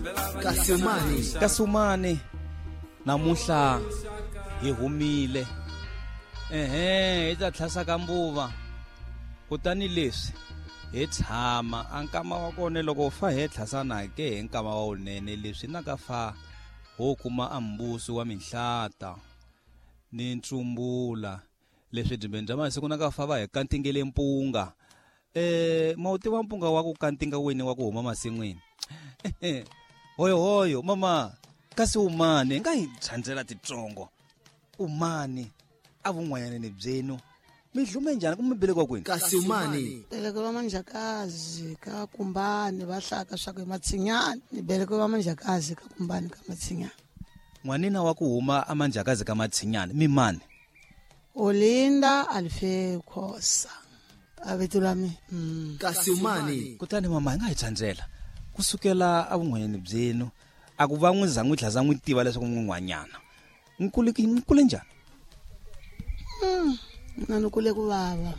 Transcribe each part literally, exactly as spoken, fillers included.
Kasumani Kasumani namuhla hi humile ehe hi ta tlhasa ka mbuva kutani leswi hi tshama ankama wa kone loko fa he tlhasana ke hi nkama wa unene leswi na ka fa ho kuma ambuso wa mihlata ni ntsumbula leswi dimbeni bya masiku na ka fa va hi kantingele mpunga eh mawuti wa mpunga wa ku kantinga weni wa ku huma masin'wini hoyo hoyo mama kasi umane nga hi tshandzela titsongo umane avun'wanyana ni byenu mi hlume njhani ku mi belekwa kwini Kasumani Belekiwa manjakazi ka kumbani va hlaka swa ku matsinyani ni belekiwa manjakazi ka kumbani ka matsinyani n'wanina wa ku huma amanjakazi ka matsinyani mi mani Olinda Alfe Khosa avetu lami mm. Kasumani kutani mama hi nga hi tshandzela kusukela avun'wanyani byenu a ku va n'wi za n'wi tlhasa n'wi tiva leswaku n'win'wanyana nkule nkule njhani mm. mina ni kule ku vava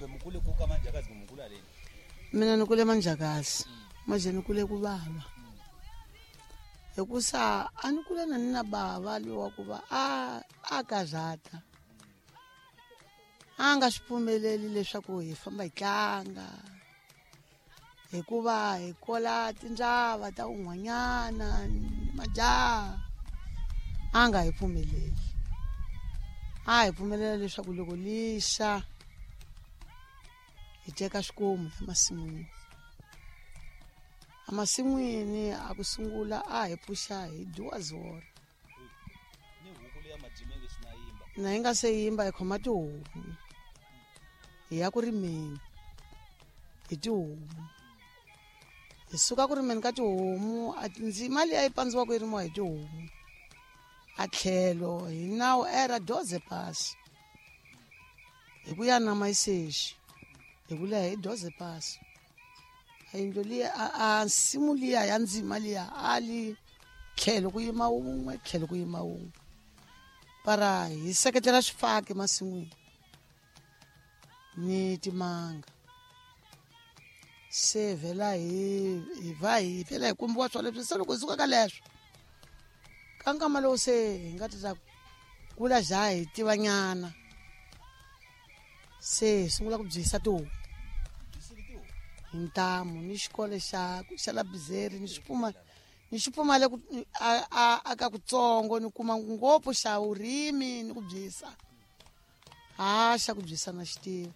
mina ni kule manjakazi maje ni kule ku vava hikusa a ni kule na nina bava lowa ku va a a kazata a nga swi pfumeleli leswaku hi famba hi tlanga hikuva hi kola tinjava ta un'wanyana majaha a nga hi pfumeleli a hi pfumelela leswaku loko lixa hi teka xikomu emasin'wini emasin'wini a ku sungula a hi puxa hi dyiwa zora na hi nga se yimba hi khoma tihomu hi ya ku rimeni hi tihomu hi suka ku rimeni ka tihomu a tindzima leyi a yi pandziwa ku yi rimiwa hi tihomu a tlhelo hi nawu era doze pasi hi ku ya na mayiseshi hi ku leha hi doze pasi a yindlo liya a nsimu liya ya ndzima liya a li tlhelo ku yima wun'we tlhelo ku yima wun'we para hi seketela swifaki masin'wini ni timanga se vhela hi hi va hi phela hi kumbiwa swo leswi se loko hi suka ka leswo ka nkama lowu se hi nga tita kula ja hi tivanyana se hi sungula ku byisa tihomu hi ntamu ni xikole xa xa la Bizeri ni xipfuma ni xipfuma le ku a a ka kutsongo ni kuma ngopfu xa urimi ni ku byisa ha xa ku byisa na xitivo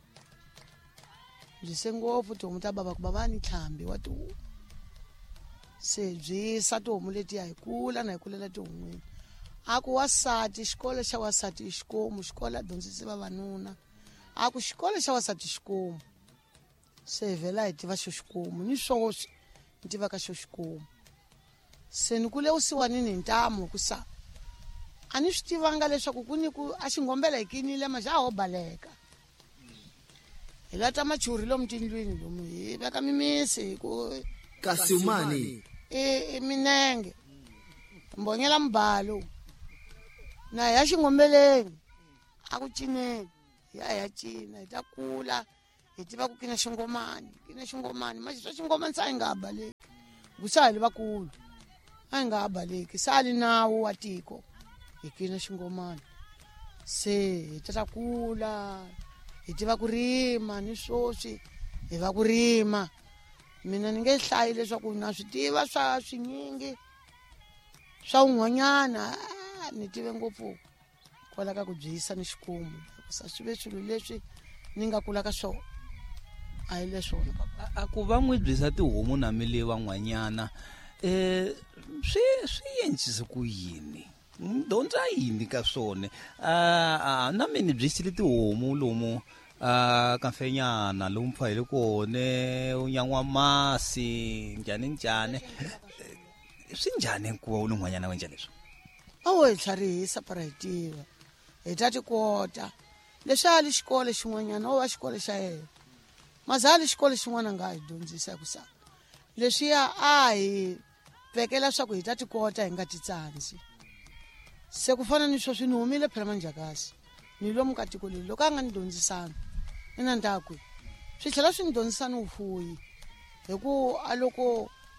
byise ngopfu tihomu ta baba ku baba ni tlhambi wa tihomu se byisa tihomu letiya hi kula na hi kulela tihomweni a ku wasati xikolo xa wasati xikomu xikolo a dyondzisi vavanuna a ku xikolo xa wasati xikomu se vhela hi tiva xo xikomu ni swoswi ni tiva ka xo xikomu se ni kule usiwanini hi ntamu kusa a ni swi tivanga leswaku ku ni ku a xingombela hi kinile majaha ho baleka hi lata machuri lomu tindlwini lomu hi veka mimisi ku Kasumani i minenge mbonyela mbalo na ya xingombeleni a ku cineni ya ya cina hi ta kula hi tiva ku kina xingomani kina xingomani manje swa xingomani sa hi nga ha baleki kusa hi vakulu a hi nga ha baleki sali nawu wa tiko hi kina xingomani se hi ta kula hi tiva ku rima ni swoswi hi va ku rima mina ni nge hlayi leswaku na swi tiva swa swinyingi swa un'wanyana ni tive ngopfu kwala ka ku byisa ni xikomu sa swi ve swilo leswi ni nga kula ka swona a hi leswona a ku va n'wi byisa tihomu na mi le van'wanyana eh swi swi endlise ku yini dyondza yini ka swona a na mi ni byisile tihomu lomu a kafenyana lomu pfayile kone unyangwa masi njhani njhani swi njhani ku va u n'wanyana wa njhani leswi a wo hi tlharihisa para hi tiva hi ta tikota leswi a li xikolo xin'wanyana o va xikolo xa yena mazali xikolo xin'wana nga hi dyondzisa ku sa leswiya a hi vekela swa ku hi ta tikota hi nga titsandzi se ku fana ni swo swi ni humile phela manjakazi ni lomu ka tiko leri loko a nga ni dyondzisana ina ndakwe swi tlhela swi ni dyondzisa ni vufuyi hi ku a loko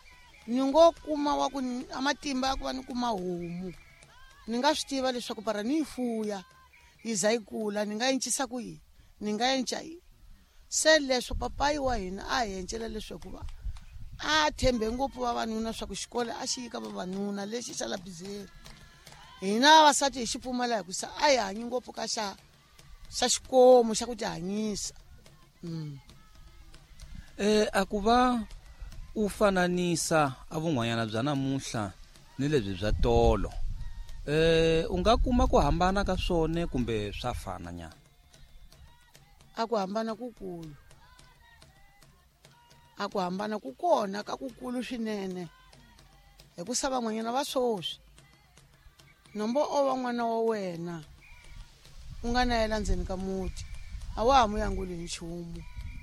ni ngo kuma wa ku ni- a matimba ya ku va ni kuma homu ni nga swi tiva leswaku para ni yi fuya yi za yi kula ni nga yencisa ku yini ni nga yenca yini se leswo papayi wa hina a hi encela leswaku va a tshembe ngopfu vavanuna swa ku xikolo a xi yika vavanuna lexi xa la Bizeri hina vavasati hi xi pfumala hi ku sa a hi hanyi ngopfu ka xa xa xikomo xa ku ti hanyisa mm. eh a ku va u fananisa a vun'wanyana bya namuntlha ni lebyi bya tolo eh u nga kuma ku hambana ka swone kumbe swa fana nyana a ku hambana kukulu a ku hambana ku kona ka kukulu swinene hi ku sa van'wanyana va swoswi nombo o va n'wana wa wena u nga na yela ndzeni ka muti a wa ha mu yanguli hi nchumu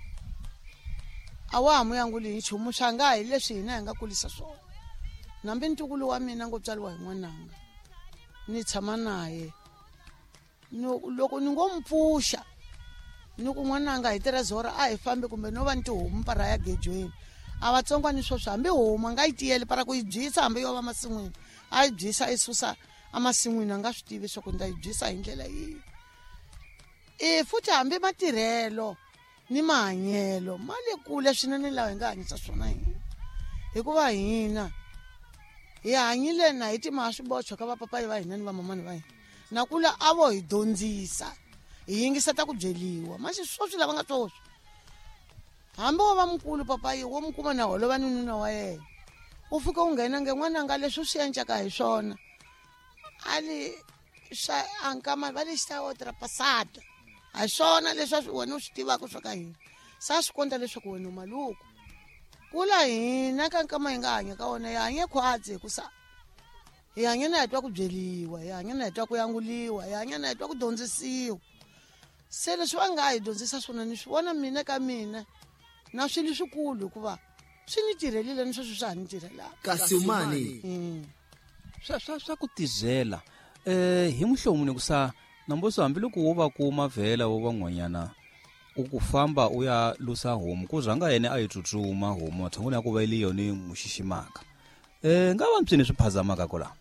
a wa ha mu yanguli hi nchumu swa nga hi leswi hina hi nga kulisa swona nambi ntukulu wa mina ngo tswaliwa hi n'wananga ni tshama naye No- loko ni ngo mpfuxa ni ku n'wananga hi tirezora a hi fambi kumbe no va ni tihomu para ya gejweni a vatsongwani swoswo hambi homu a nga yi tiyeli para ku yi byisa hambi yo va masin'wini a yi byisa a yi susa emasin'wini a nga swi tivi swa ku nda yi byisa hi ndlela yihi i futhi hambi matirhelo ni mahanyelo ma le kule swinene lawa hi nga hanyisa swona hina hikuva hina hi hanyile na hi timaha swibocho ka vapapayi va hina ni vamamani va hina na kula a vo hi dyondzisa hi yingiseta ku byeliwa maxi swoswi lava nga swoswi hambi wo va mukulu papayi wo mi kuma na holova ni nuna wa yena u fika u nghena nge n'wananga leswi swi endlaka hi swona ali swa ankama va le xitaotira pasata a hi swona leswi wena u swi tivaka swa ka hina sa swi konta leswaku wena u maluku kula hina ka nkama hi nga hanya ka wona hi hanye khwatsi hi ku sa hi hanya na hi twa ku byeliwa hi hanya na hi twa ku yanguliwa hi hanya na hi twa ku dyondzisiwa se leswi va nga hi dyondzisa swona ni swi vona mina ka mina na swilo swikulu hikuva swi ni tirhelile ni sweswi swa ha ni tirhelaka Kasumani. Mm. swa swa swa ku tizela eh hi muhlomuni kusa namboso hambiloko wo va kuma vhela wo van'wanyana u ku famba u ya lusa homu ku rhanga yena a yi tsutsuma homu tshanguni ya ku va ile yoni muxiximaka eh nga va mpsini swi phazamaka kola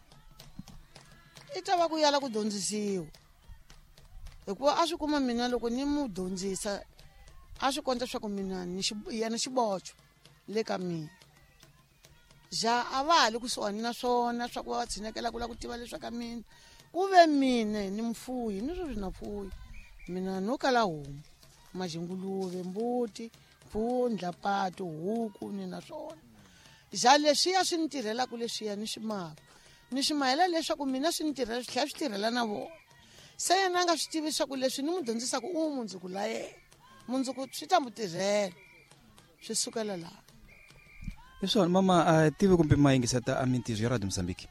i ta va ku yala ku dyondzisiwa hikuva a swi kuma mina loko ni mu dyondzisa a swi konta swa ku mina ni xi- yena xibocho le ka mina ja a va ha le kusuhani na swona swa ku va va tshinekela ku la ku tiva leswa ka mina ku ve mina ni mfuyi ni sweswi na pfuyi mina no kala homu majinguluve mbuti pfundla pato huku ni na swona ja leswiya swi ni tirhelaka leswiya ni swi maka ni swi mahela leswaku mina swi ni tirhela swi tlhela swi tirhela na vona se yena a nga swi tivi swa ku leswi ni mu dyondzisaka u mundzuku la yena mundzuku swi ta mu tirhela swi sukela laha leswi mama a tivi kumbe ma yingiseta a mintizo ya radio Mozambique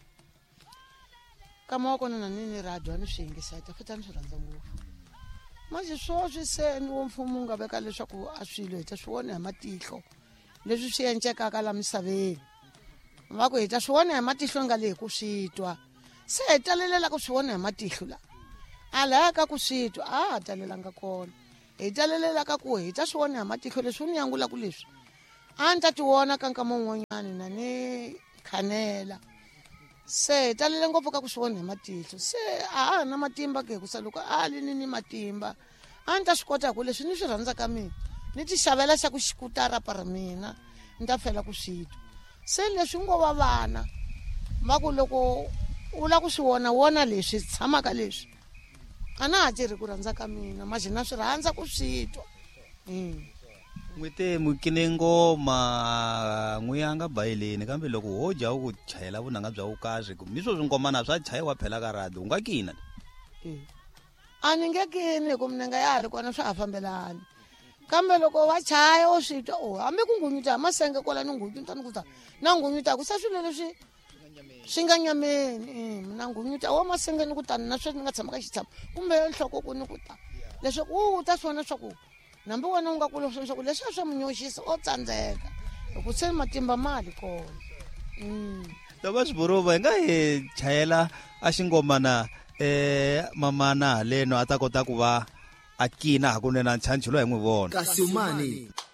kama wa kona na nini radio a ni swi yingiseta futhi a ni swi rhandza ngopfu maxi swoswi se ni wo mfumo wu nga veka leswaku a swilo hi ta swi vona hi matihlo leswi swi endlekaka laha misaveni va ku hi ta swi vona hi matihlo nga le hi ku swi twa se hi talelela ku swi vona hi matihlo laha a laya ka ku swi twa a ha talelanga kona hi talelela ka ku hi ta swi vona hi matihlo leswi u ni yangulaku leswi a ni ta ti vona ka nkama wun'wanyani na ni khanela se hi talele ngopfu ka ku swi vona hi matihlo se a ha na matimba ke hikusa loko a li ni ni matimba a ni ta swi kota hi ku leswi ni swi rhandzaka mina ni ti xavela xa ku xikutara para mina ni ta fela ku swi twa se leswi ngo va vana va ku loko u la ku swi vona wona leswi tshamaka leswi a na ha tirhi ku rhandza ka mina maxi na swi rhandza ku swi twa mm. n'wite mukine ngoma n'wiyanga bayileni kambe loko ho ja u ku chayela vunanga bya u kahle mi swo swingomana swa chayiwa phela ka radio u nga kina Eh. a ni nge kini hi ku minenge ya ha ri kona swa ha fambelani kambe loko va chaya o swi twa o hambi ku nghunyuta hi masenge kwala ni nghunyuta ni kuta na nghunyuta ku sa swilo leswi swi nga nyameni eh, mina nghunyuta wa masengeni kutani na sweswi ni nga tshama ka xitshamo kumbe nhloko ku ni kuta leswaku u ta swona swa ku nambi wena u nga kula swona swa ku leswiya swa munyoxisa o tsandzeka hi ku se matimba mali kona mm. lava swivuriwa hi nga hi chayela a xingomana eh mamana haleno a ta kota ku va a kina hakunene na ntshantshilo hi n'wi vona Kasumani.